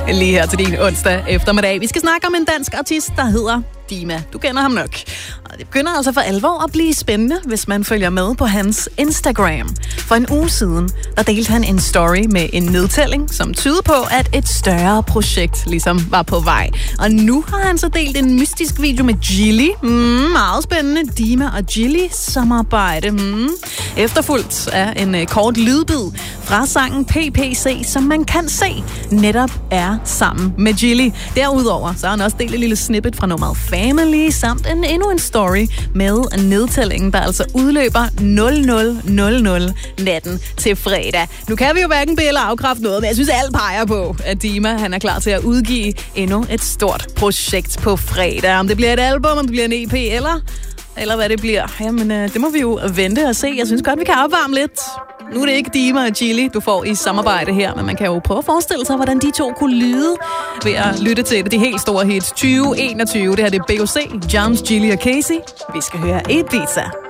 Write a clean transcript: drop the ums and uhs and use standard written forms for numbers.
Lige her til din onsdag eftermiddag. Vi skal snakke om en dansk artist, der hedder Dima. Du kender ham nok. Og det begynder altså for alvor at blive spændende, hvis man følger med på hans Instagram. For en uge siden, der delte han en story med en nedtælling, som tyder på, at et større projekt ligesom var på vej. Og nu har han så delt en mystisk video med Gilly. Meget spændende. Dima og Gilly samarbejde. Efterfulgt af en kort lydbid fra sangen PPC, som man kan se netop er sammen med Gilly. Derudover så har han også delt et lille snippet fra nummeret Family, samt endnu en story med nedtællingen, der altså udløber 00:00 natten til fredag. Nu kan vi jo hverken bede eller afkræfte noget, men jeg synes, alt peger på, at Dima han er klar til at udgive endnu et stort projekt på fredag. Om det bliver et album, om det bliver en EP, eller hvad det bliver, jamen det må vi jo vente og se. Jeg synes godt, vi kan opvarme lidt. Nu er det ikke Dima og Gilly, du får i samarbejde her, men man kan jo prøve at forestille sig, hvordan de to kunne lyde ved at lytte til det helt store hit 2021. Det her det er BOC, Jones, Gilly og Casey. Vi skal høre Ibiza.